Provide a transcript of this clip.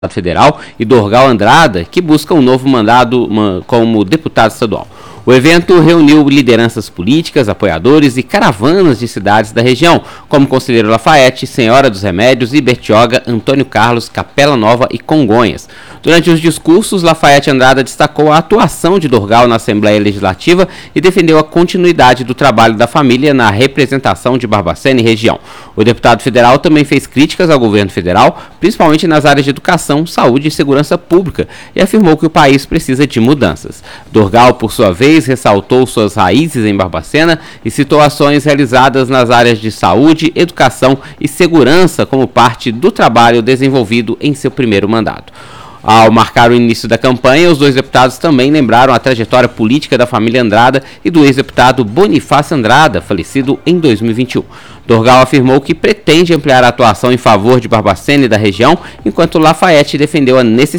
Federal, e Dorgal Andrada, que busca um novo mandato como deputado estadual. O evento reuniu lideranças políticas, apoiadores e caravanas de cidades da região, como Conselheiro Lafayette, Senhora dos Remédios, Ibertioga, Antônio Carlos, Capela Nova e Congonhas. Durante os discursos, Lafayette Andrada destacou a atuação de Dorgal na Assembleia Legislativa e defendeu a continuidade do trabalho da família na representação de Barbacena e região. O deputado federal também fez críticas ao governo federal, principalmente nas áreas de educação, saúde e segurança pública, e afirmou que o país precisa de mudanças. Dorgal, por sua vez, ressaltou suas raízes em Barbacena e citou ações realizadas nas áreas de saúde, educação e segurança como parte do trabalho desenvolvido em seu primeiro mandato. Ao marcar o início da campanha, os dois deputados também lembraram a trajetória política da família Andrada e do ex-deputado Bonifácio Andrada, falecido em 2021. Dorgal afirmou que pretende ampliar a atuação em favor de Barbacena e da região, enquanto Lafayette defendeu a necessidade